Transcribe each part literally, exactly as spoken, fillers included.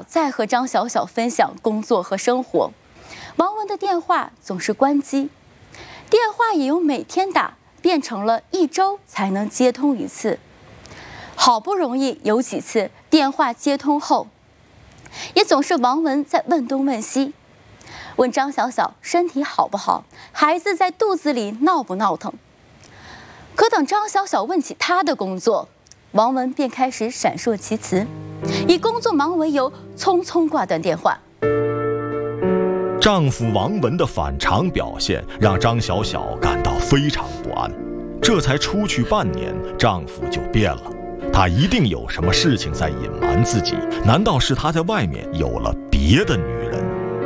再和张小小分享工作和生活，王文的电话总是关机，电话也由每天打变成了一周才能接通一次。好不容易有几次电话接通后，也总是王文在问东问西，问张小小身体好不好，孩子在肚子里闹不闹腾。可等张小小问起他的工作，王文便开始闪烁其词，以工作忙为由匆匆挂断电话。 丈夫王文的反常表现让张小小感到非常不安，这才出去半年，丈夫就变了。他一定有什么事情在隐瞒自己，难道是他在外面有了别的女人？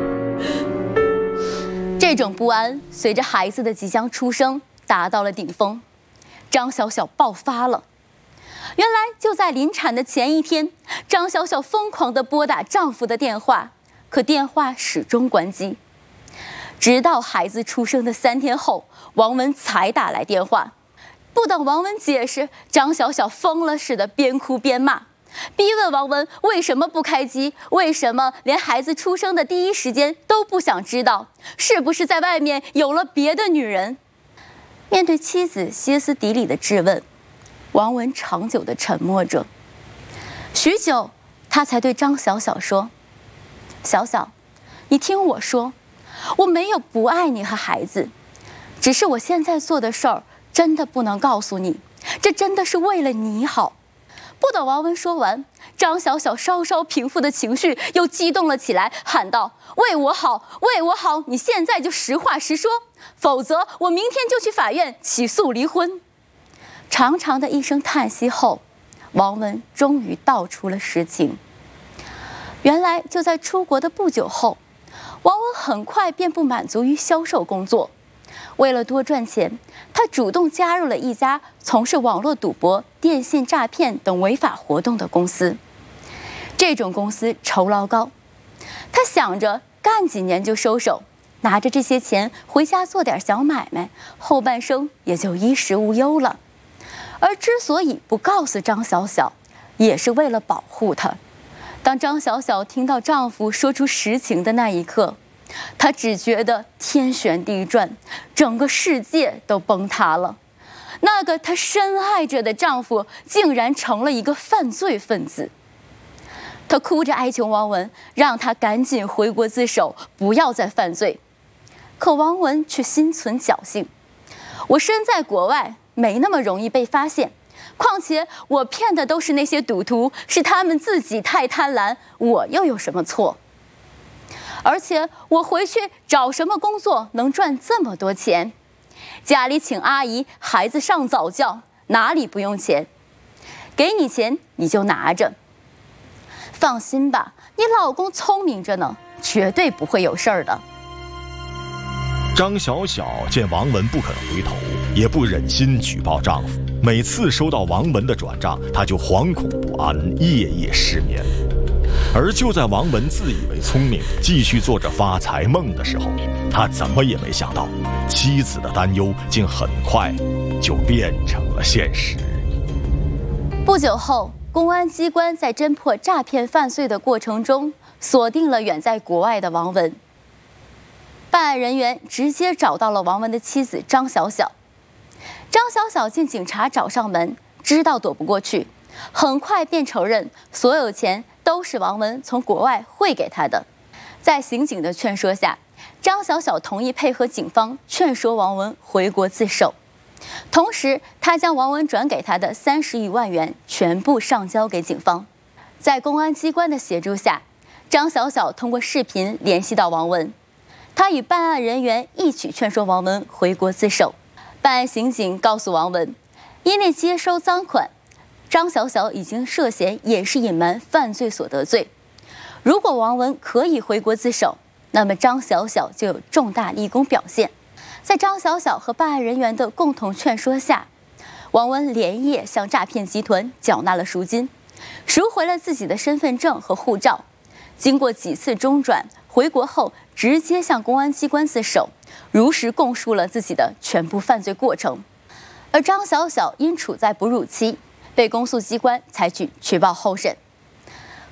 这种不安随着孩子的即将出生达到了顶峰，张小小爆发了。原来就在临产的前一天，张小小疯狂地拨打丈夫的电话，可电话始终关机。直到孩子出生的三天后，王文才打来电话。不等王文解释，张小小疯了似的边哭边骂，逼问王文为什么不开机，为什么连孩子出生的第一时间都不想知道，是不是在外面有了别的女人。面对妻子歇斯底里的质问，王文长久地沉默着。许久，他才对张小小说：小小，你听我说，我没有不爱你和孩子，只是我现在做的事儿真的不能告诉你，这真的是为了你好。不等王文说完，张小小稍稍平复的情绪又激动了起来，喊道：为我好，为我好，你现在就实话实说，否则我明天就去法院起诉离婚。长长的一声叹息后，王文终于道出了实情。原来就在出国的不久后，王文很快便不满足于销售工作，为了多赚钱，他主动加入了一家从事网络赌博、电信诈骗等违法活动的公司。这种公司酬劳高，他想着干几年就收手，拿着这些钱回家做点小买卖，后半生也就衣食无忧了。而之所以不告诉张小小，也是为了保护她。当张小小听到丈夫说出实情的那一刻，她只觉得天旋地转，整个世界都崩塌了。那个她深爱着的丈夫竟然成了一个犯罪分子。她哭着哀求王文，让他赶紧回国自首，不要再犯罪。可王文却心存侥幸，我身在国外，没那么容易被发现，况且我骗的都是那些赌徒，是他们自己太贪婪，我又有什么错？而且我回去找什么工作能赚这么多钱？家里请阿姨，孩子上早教，哪里不用钱？给你钱你就拿着。放心吧，你老公聪明着呢，绝对不会有事儿的。 张小小见王文不肯回头，也不忍心举报丈夫，每次收到王文的转账，她就惶恐不安，夜夜失眠。而就在王文自以为聪明，继续做着发财梦的时候，他怎么也没想到，妻子的担忧竟很快就变成了现实。 不久后，公安机关在侦破诈骗犯罪的过程中，锁定了远在国外的王文。办案人员直接找到了王文的妻子张小小。张小小见警察找上门，知道躲不过去，很快便承认所有钱都是王文从国外汇给他的。在刑警的劝说下，张小小同意配合警方劝说王文回国自首。同时，他将王文转给他的三十余万元全部上交给警方。在公安机关的协助下，张小小通过视频联系到王文，他与办案人员一起劝说王文回国自首。办案刑警告诉王文，因为接收赃款，张小小已经涉嫌掩饰隐瞒犯罪所得罪。如果王文可以回国自首，那么张小小就有重大立功表现。在张小小和办案人员的共同劝说下，王文连夜向诈骗集团缴纳了赎金，赎回了自己的身份证和护照。经过几次中转，回国后直接向公安机关自首，如实供述了自己的全部犯罪过程。而张小小因处在哺乳期，被公诉机关采取取保候审。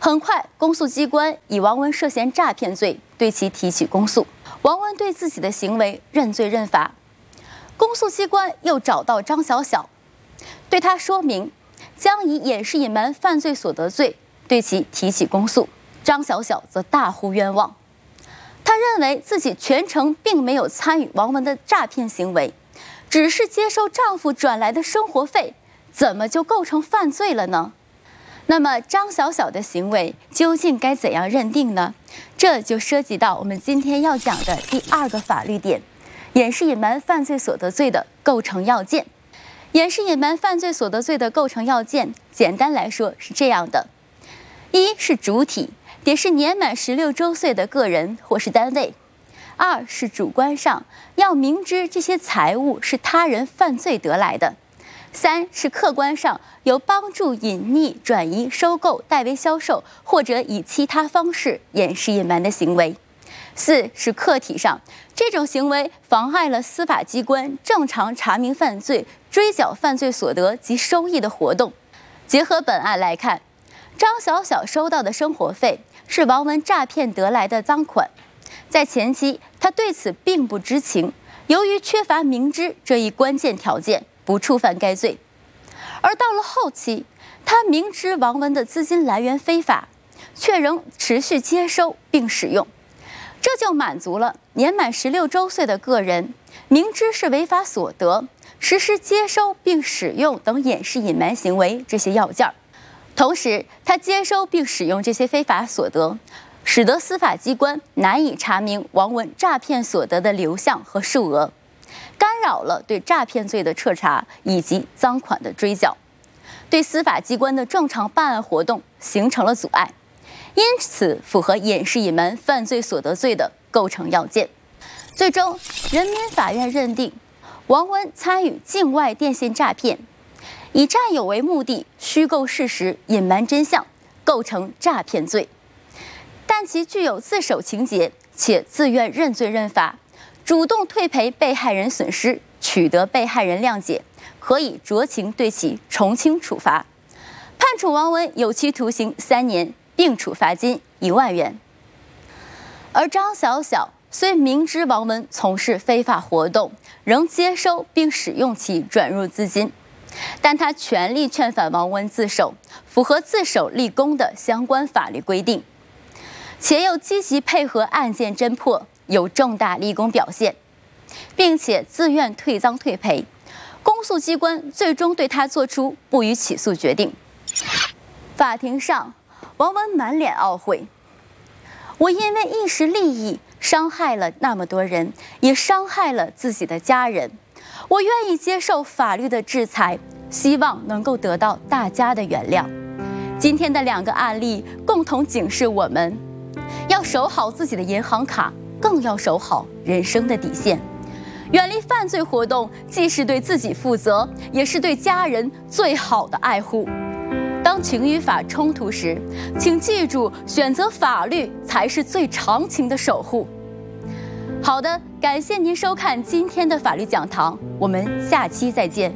很快，公诉机关以王文涉嫌诈骗罪对其提起公诉。王文对自己的行为认罪认罚。公诉机关又找到张小小，对他说明将以掩饰隐瞒犯罪所得罪对其提起公诉。张小小则大呼冤枉，他认为自己全程并没有参与王文的诈骗行为，只是接收丈夫转来的生活费，怎么就构成犯罪了呢？那么张小小的行为究竟该怎样认定呢？这就涉及到我们今天要讲的第二个法律点，掩饰隐瞒犯罪所得罪的构成要件。掩饰隐瞒犯罪所得罪的构成要件，简单来说是这样的：一是主体，得是年满十六周岁的个人或是单位；二是主观上要明知这些财物是他人犯罪得来的；三是客观上有帮助隐匿、转移、收购、代为销售或者以其他方式掩饰隐瞒的行为；四是客体上，这种行为妨碍了司法机关正常查明犯罪、追缴犯罪所得及收益的活动。结合本案来看，张小小收到的生活费是王文诈骗得来的赃款，在前期他对此并不知情，由于缺乏明知这一关键条件，不触犯该罪。而到了后期，他明知王文的资金来源非法，却仍持续接收并使用，这就满足了年满十六周岁的个人明知是违法所得，实施接收并使用等掩饰隐瞒行为这些要件。同时，他接收并使用这些非法所得，使得司法机关难以查明王文诈骗所得的流向和数额，干扰了对诈骗罪的彻查以及赃款的追缴，对司法机关的正常办案活动形成了阻碍，因此符合掩饰隐瞒犯罪所得罪的构成要件。最终，人民法院认定王文参与境外电信诈骗，以占有为目的，虚构事实、隐瞒真相，构成诈骗罪。但其具有自首情节，且自愿认罪认罚，主动退赔被害人损失，取得被害人谅解，可以酌情对其从轻处罚，判处王文有期徒刑三年，并处罚金一万元。而张小小虽明知王文从事非法活动，仍接收并使用其转入资金，但他全力劝返王文自首，符合自首立功的相关法律规定，且又积极配合案件侦破，有重大立功表现，并且自愿退赃退赔，公诉机关最终对他作出不予起诉决定。法庭上，王文满脸懊悔：我因为一时利益伤害了那么多人，也伤害了自己的家人，我愿意接受法律的制裁，希望能够得到大家的原谅。今天的两个案例共同警示我们，要守好自己的银行卡，更要守好人生的底线。远离犯罪活动，既是对自己负责，也是对家人最好的爱护。当情与法冲突时，请记住，选择法律才是最长情的守护。好的，感谢您收看今天的法律讲堂，我们下期再见。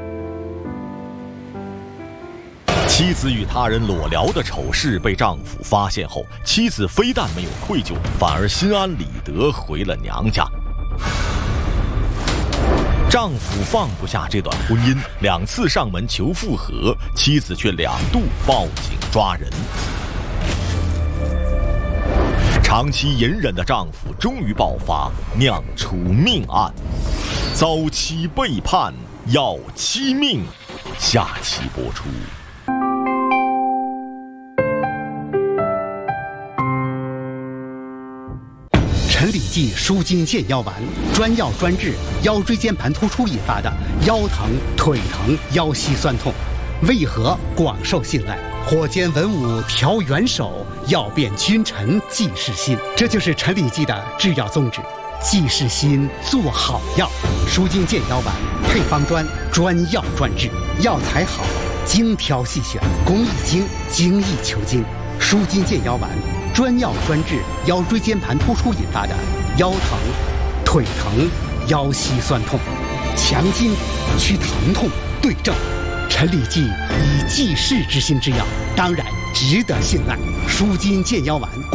妻子与他人裸聊的丑事被丈夫发现后，妻子非但没有愧疚，反而心安理得回了娘家。丈夫放不下这段婚姻，两次上门求复合，妻子却两度报警抓人。长期隐忍的丈夫终于爆发，酿出命案，遭妻背叛要妻命，下期播出。 陈李济舒筋健腰丸，专药专治腰椎间盘突出引发的腰疼、腿疼、腰膝酸痛，为何广受信赖？火尖文武调元首，药变君臣济世心。这就是陈李济的制药宗旨，济世心，做好药。舒筋健腰丸配方专，专药专治，药材好，精挑细选，工艺精，精益求精。舒筋健腰丸专药专治腰椎间盘突出引发的腰疼、腿疼、腰膝酸痛，强筋去疼痛，对症。陈李济以济世之心之药，当然值得信赖。舒筋健腰丸。